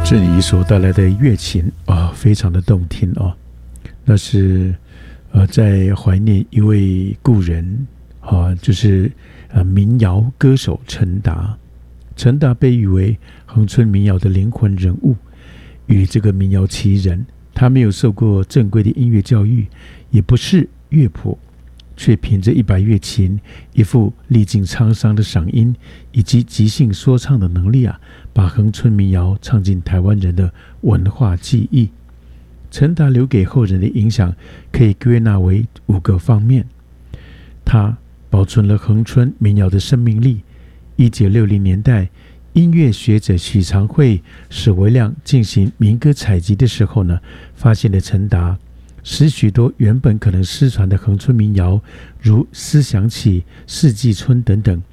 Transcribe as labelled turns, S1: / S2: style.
S1: 这里所带来的乐琴非常的动听那是在怀念一位故人就是民谣歌手陈达。陈达被誉为恒春民谣的灵魂人物与这个民谣奇人，他没有受过正规的音乐教育，也不是乐谱，却凭着一把乐琴，一副历尽沧桑的嗓音以及即兴说唱的能力把恒春民谣唱进台湾人的文化记忆。陈达留给后人的影响可以归纳为5个方面。他保存了恒春民谣的生命力。1960年代，音乐学者许长惠、史维亮进行民歌采集的时候呢，发现了陈达使许多原本可能失传的恒春民谣，如思想起、四季春等等，